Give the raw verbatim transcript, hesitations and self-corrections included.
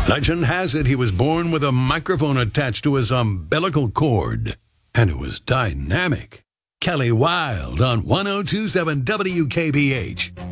Legend has it he was born with a microphone attached to his umbilical cord, and it was dynamic. Kelly Wilde on one oh two point seven W K B H.